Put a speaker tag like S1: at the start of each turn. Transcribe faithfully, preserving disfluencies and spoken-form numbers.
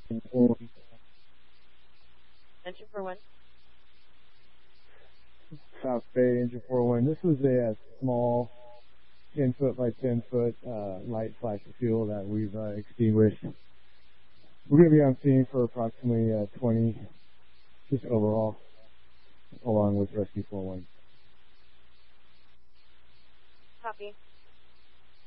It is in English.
S1: Engine for one.
S2: South Bay, engine four one. This was a, a small ten foot by ten foot uh, light flash of fuel that we've uh, extinguished. We're going to be on scene for approximately uh, twenty, just overall, along with Rescue four one.
S1: Copy.